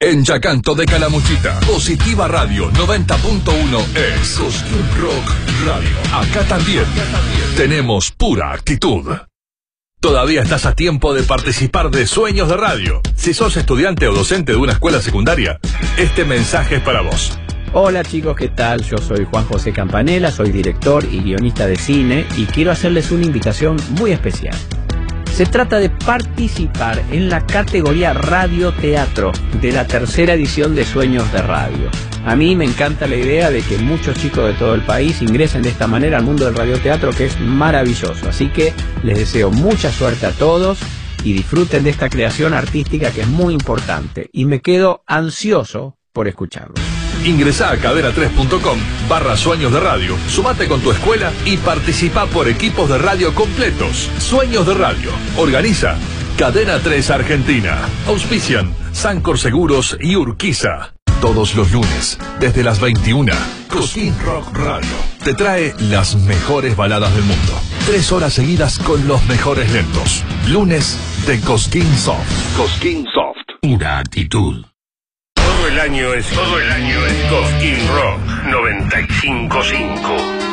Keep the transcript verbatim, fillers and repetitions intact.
En Yacanto de Calamuchita, Positiva Radio noventa punto uno es Cosquín Rock Radio. Acá también tenemos pura actitud. Todavía estás a tiempo de participar de Sueños de Radio. Si sos estudiante o docente de una escuela secundaria, este mensaje es para vos. Hola chicos, ¿qué tal? Yo soy Juan José Campanella, soy director y guionista de cine y quiero hacerles una invitación muy especial. Se trata de participar en la categoría Radio-Teatro de la tercera edición de Sueños de Radio. A mí me encanta la idea de que muchos chicos de todo el país ingresen de esta manera al mundo del radioteatro, que es maravilloso. Así que les deseo mucha suerte a todos y disfruten de esta creación artística que es muy importante. Y me quedo ansioso por escucharlo. Ingresá a cadena tres punto com barra Sueños de Radio, sumate con tu escuela y participa por equipos de radio completos. Sueños de Radio. Organiza Cadena tres Argentina. Auspician Sancor Seguros y Urquiza. Todos los lunes, desde las veintiuna, Cosquín Rock Radio te trae las mejores baladas del mundo. Tres horas seguidas con los mejores lentos. Lunes de Cosquín Soft. Cosquín Soft. Pura actitud. Todo el año es todo el año es Cosquín Rock noventa y cinco punto cinco.